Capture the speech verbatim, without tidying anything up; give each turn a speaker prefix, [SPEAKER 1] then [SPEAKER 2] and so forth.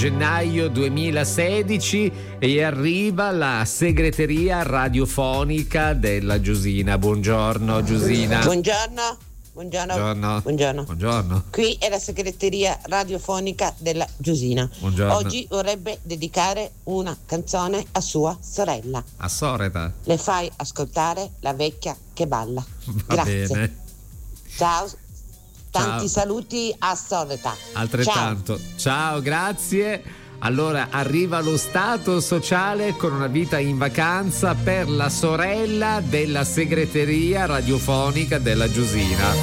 [SPEAKER 1] gennaio duemilasedici e arriva la segreteria radiofonica della Giusina. Buongiorno Giusina.
[SPEAKER 2] Buongiorno. Buongiorno.
[SPEAKER 1] Buongiorno.
[SPEAKER 2] Buongiorno.
[SPEAKER 1] Buongiorno.
[SPEAKER 2] Qui è la segreteria radiofonica della Giusina.
[SPEAKER 1] Buongiorno.
[SPEAKER 2] Oggi vorrebbe dedicare una canzone a sua sorella.
[SPEAKER 1] A Soreta.
[SPEAKER 2] Le fai ascoltare La vecchia che balla.
[SPEAKER 1] Va
[SPEAKER 2] Grazie.
[SPEAKER 1] bene.
[SPEAKER 2] Ciao. Tanti
[SPEAKER 1] Ciao.
[SPEAKER 2] saluti a Soreta.
[SPEAKER 1] Altrettanto. Ciao. Ciao, grazie. Allora arriva lo Stato sociale con una vita in vacanza per la sorella della segreteria radiofonica della Giusina.